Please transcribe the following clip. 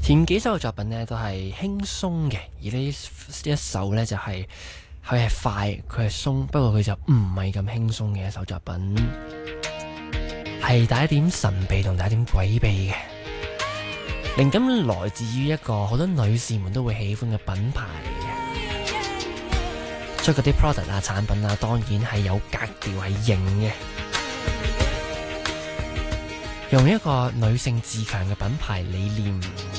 前幾首嘅作品呢都係輕鬆嘅，而呢一首呢就係佢係快，佢係鬆，不過佢就唔係咁輕鬆嘅一首作品，係帶一點神秘同帶一點詭秘嘅。靈感來自於一個好多女士們都會喜歡嘅品牌，所以嗰啲 product 啊產品啊當然係有格調係型嘅。用一個女性自強嘅品牌理念